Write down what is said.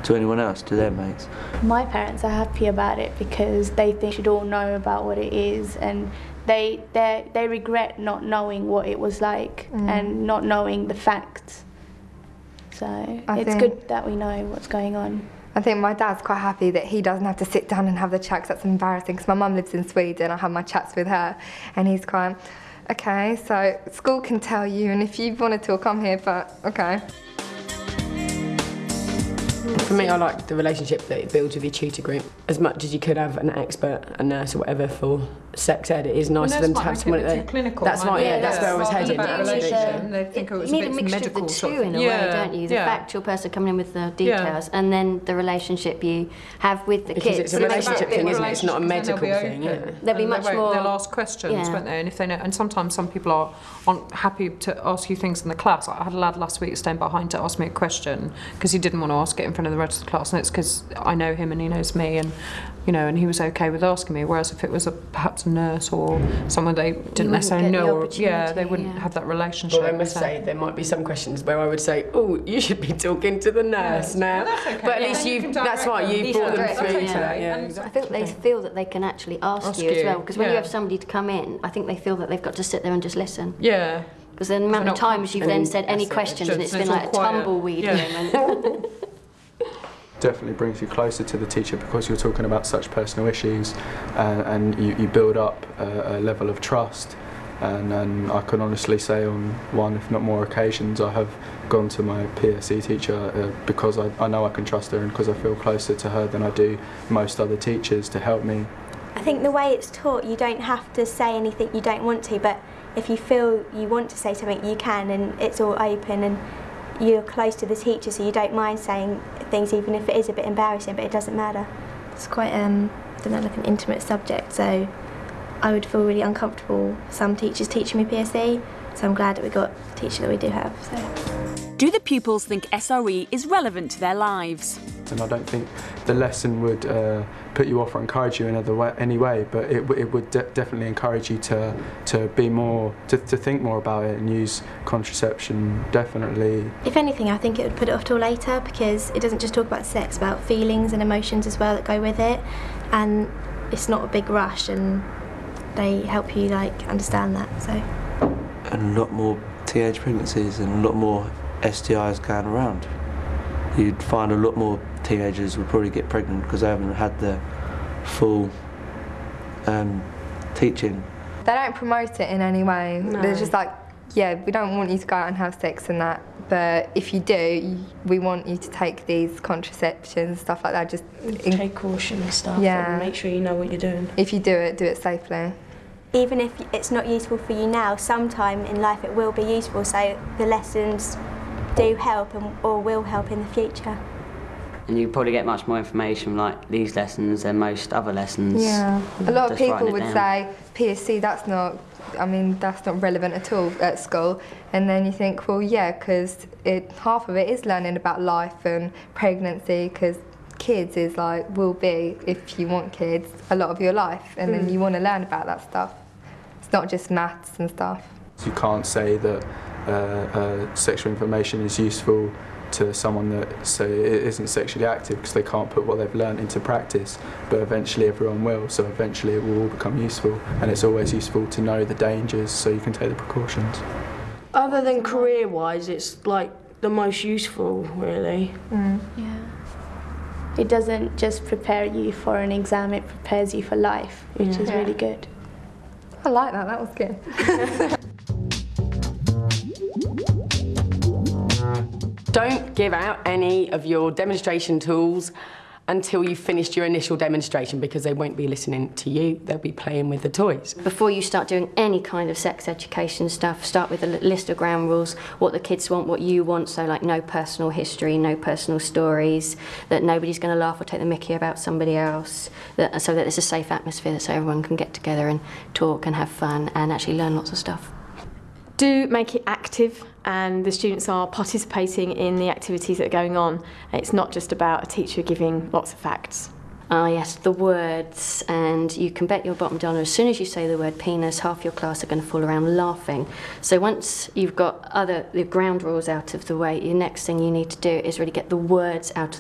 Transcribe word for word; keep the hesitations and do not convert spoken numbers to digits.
to anyone else, to their mates. My parents are happy about it because they think we should all know about what it is, and they they they regret not knowing what it was like mm. and not knowing the facts. So I it's good that we know what's going on. I think my dad's quite happy that he doesn't have to sit down and have the chats. That's embarrassing because my mum lives in Sweden. I have my chats with her, and he's quite okay. So school can tell you, and if you want to talk, I'm here. But okay. For me, I like the relationship that it builds with your tutor group. As much as you could have an expert, a nurse or whatever for sex ed, it is nicer than to have someone there. Clinical, that's right, yeah, yeah, that's where I was heading. They think it was you need a, a bit mixture medical of the two sort of in a yeah. way, don't you? The yeah. factual person coming in with the details, yeah. and then the relationship you have with the because kids. It's a relationship thing, isn't it? It's not a medical thing. Yeah. There'll be much more. They'll ask questions, yeah. won't they? And if they know, and sometimes some people are aren't happy to ask you things in the class. I had a lad last week staying behind to ask me a question because he didn't want to ask it in front of the rest of the class, and it's because I know him and he knows me, and you know, and he was okay with asking me. Whereas if it was a perhaps a nurse or someone they didn't necessarily know, or yeah, they wouldn't yeah. have that relationship. Well, I must say there might be some questions where I would say, "Oh, you should be talking to the nurse yeah. now." Well, that's okay. But at yeah, least you you that's right, you brought them through to that. Yeah, exactly. I think they feel that they can actually ask, ask you as well, because when yeah. you have somebody to come in, I think they feel that they've got to sit there and just listen. Yeah. Because the amount of times you've then said any questions and it's been like a tumbleweed moment. Definitely brings you closer to the teacher because you're talking about such personal issues, uh, and you, you build up a, a level of trust. And, and I can honestly say on one, if not more occasions, I have gone to my P S E teacher uh, because I, I know I can trust her and because I feel closer to her than I do most other teachers to help me. I think the way it's taught, you don't have to say anything you don't want to, but if you feel you want to say something, you can, and it's all open, and you're close to the teacher, so you don't mind saying things even if it is a bit embarrassing, but it doesn't matter. It's quite, um, I don't know, like an intimate subject, so I would feel really uncomfortable some teachers teaching me P S E, so I'm glad that we got the teacher that we do have. So. Do the pupils think S R E is relevant to their lives? And I don't think the lesson would uh, put you off or encourage you in other way, any way, but it, it would de definitely encourage you to to be more, to, to think more about it and use contraception, definitely. If anything, I think it would put it off till later because it doesn't just talk about sex, about feelings and emotions as well that go with it, and it's not a big rush, and they help you like understand that. So. And a lot more teenage pregnancies and a lot more S T Is going around. You'd find a lot more teenagers would probably get pregnant because they haven't had the full um, teaching. They don't promote it in any way. No. They're just like, yeah, we don't want you to go out and have sex and that, but if you do, we want you to take these contraceptions, stuff like that. Just take caution and stuff, yeah. and make sure you know what you're doing. If you do it, do it safely. Even if it's not useful for you now, sometime in life it will be useful, so the lessons do help and, or will help in the future. And you probably get much more information like these lessons than most other lessons. Yeah, a lot of people would say P S C, that's not, I mean, that's not relevant at all at school. And then you think, well, yeah, because it half of it is learning about life and pregnancy, because kids is like, will be, if you want kids, a lot of your life, and mm. then you want to learn about that stuff. It's not just maths and stuff. You can't say that uh, uh, sexual information is useful to someone that say it isn't sexually active because they can't put what they've learned into practice, but eventually everyone will, so eventually it will all become useful, and it's always useful to know the dangers so you can take the precautions. Other than career-wise, it's like the most useful, really. Mm. Yeah. It doesn't just prepare you for an exam, it prepares you for life, which yeah. is really good. I like that, that was good. Don't give out any of your demonstration tools until you've finished your initial demonstration, because they won't be listening to you, they'll be playing with the toys. Before you start doing any kind of sex education stuff, start with a list of ground rules, what the kids want, what you want, so like no personal history, no personal stories, that nobody's going to laugh or take the mickey about somebody else, that, so that there's a safe atmosphere so everyone can get together and talk and have fun and actually learn lots of stuff. Do make it active, and the students are participating in the activities that are going on. It's not just about a teacher giving lots of facts. Ah yes, the words, and you can bet your bottom dollar as soon as you say the word penis, half your class are going to fall around laughing. So once you've got other the ground rules out of the way, the next thing you need to do is really get the words out of